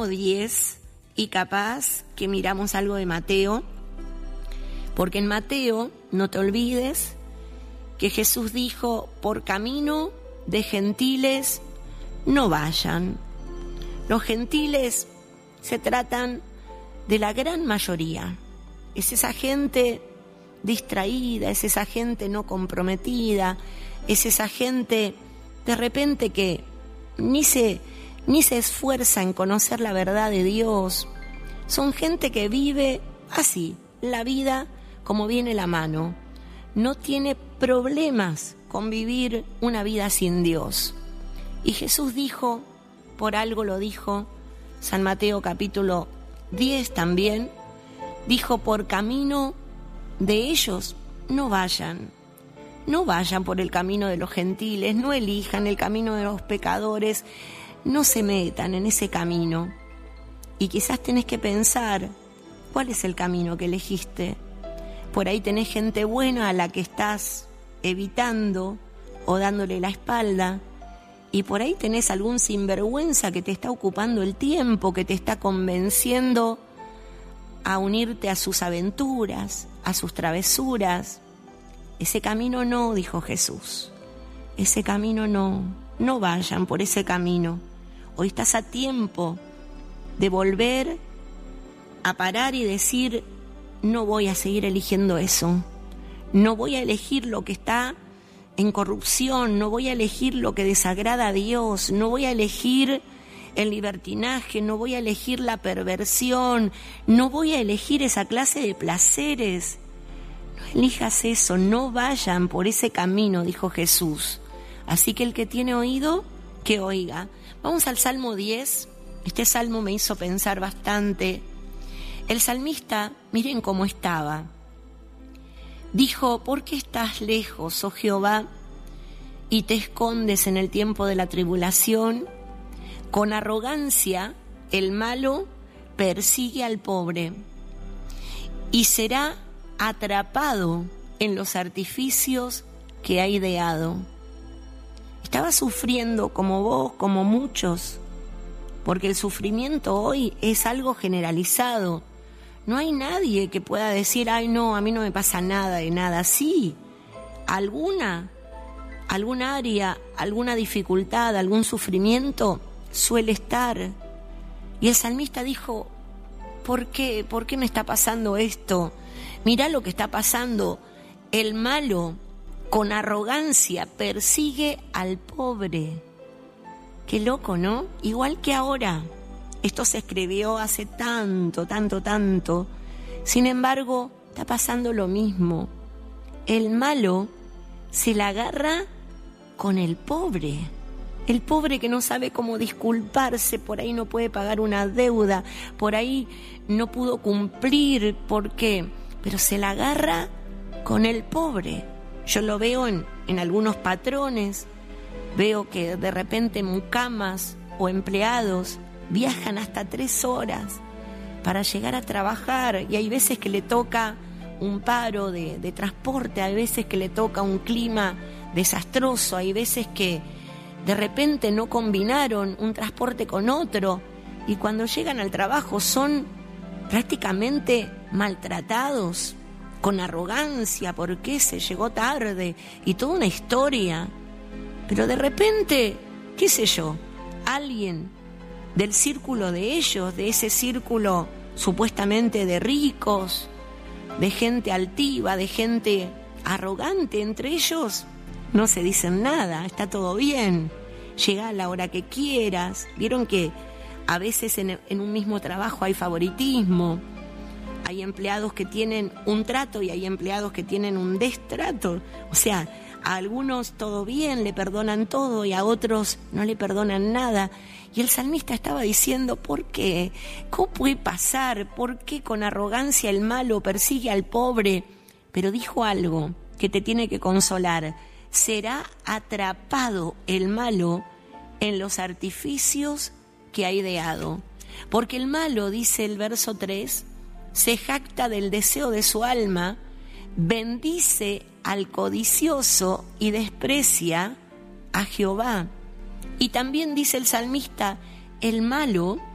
Salmo 10 y capaz que miramos algo de Mateo, porque en Mateo, no te olvides, que Jesús dijo, por camino de gentiles no vayan. Los gentiles se tratan de la gran mayoría. Es esa gente distraída, es esa gente no comprometida, es esa gente de repente que ni se esfuerza en conocer la verdad de Dios. Son gente que vive así, la vida como viene la mano. No tiene problemas con vivir una vida sin Dios. Y Jesús dijo, por algo lo dijo, San Mateo capítulo 10 también, dijo, por camino de ellos no vayan. No vayan por el camino de los gentiles, no elijan el camino de los pecadores, no se metan en ese camino. Y quizás tenés que pensar, ¿cuál es el camino que elegiste? Por ahí tenés gente buena a la que estás evitando o dándole la espalda, y por ahí tenés algún sinvergüenza que te está ocupando el tiempo, que te está convenciendo a unirte a sus aventuras, a sus travesuras. Ese camino no, dijo Jesús. Ese camino no vayan por ese camino. Hoy estás a tiempo de volver a parar y decir, no voy a seguir eligiendo eso. No voy a elegir lo que está en corrupción, no voy a elegir lo que desagrada a Dios, no voy a elegir el libertinaje, no voy a elegir la perversión, no voy a elegir esa clase de placeres. No elijas eso, no vayan por ese camino, dijo Jesús. Así que el que tiene oído, que oiga. Vamos al Salmo 10. Este salmo me hizo pensar bastante. El salmista, miren cómo estaba. Dijo, ¿por qué estás lejos, oh Jehová, y te escondes en el tiempo de la tribulación? Con arrogancia el malo persigue al pobre y será atrapado en los artificios que ha ideado. Estaba sufriendo como vos, como muchos, porque el sufrimiento hoy es algo generalizado. No hay nadie que pueda decir, ay no, a mí no me pasa nada de nada. Sí, alguna área, alguna dificultad, algún sufrimiento suele estar. Y el salmista dijo, ¿por qué? ¿Por qué me está pasando esto? Mirá lo que está pasando. El malo, con arrogancia, persigue al pobre. Qué loco, ¿no? Igual que ahora. Esto se escribió hace tanto. Sin embargo, está pasando lo mismo. El malo se la agarra con el pobre. El pobre que no sabe cómo disculparse, por ahí no puede pagar una deuda, por ahí no pudo cumplir, ¿por qué? Pero se la agarra con el pobre. Yo lo veo en algunos patrones, veo que de repente mucamas o empleados viajan hasta 3 horas para llegar a trabajar, y hay veces que le toca un paro de transporte, hay veces que le toca un clima desastroso, hay veces que de repente no combinaron un transporte con otro, y cuando llegan al trabajo son prácticamente maltratados, con arrogancia, porque se llegó tarde, y toda una historia. Pero de repente, qué sé yo, alguien del círculo de ellos, de ese círculo supuestamente de ricos, de gente altiva, de gente arrogante, entre ellos no se dicen nada, está todo bien, llega a la hora que quieras. Vieron que a veces en un mismo trabajo hay favoritismo, hay empleados que tienen un trato y hay empleados que tienen un destrato. O sea, a algunos todo bien, le perdonan todo, y a otros no le perdonan nada. Y el salmista estaba diciendo, ¿por qué? ¿Cómo puede pasar? ¿Por qué con arrogancia el malo persigue al pobre? Pero dijo algo que te tiene que consolar. Será atrapado el malo en los artificios que ha ideado. Porque el malo, dice el verso 3, se jacta del deseo de su alma, bendice al codicioso y desprecia a Jehová. Y también dice el salmista, el malo